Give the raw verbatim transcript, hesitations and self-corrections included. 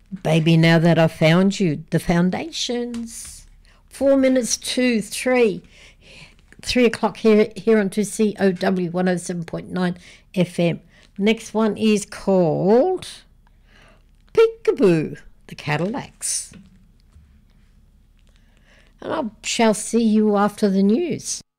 Baby, now that I've found you, the foundations. Four minutes to three. Three o'clock here, here on two C O W one oh seven point nine F M. Next one is called Peekaboo, the Cadillacs. And I shall see you after the news.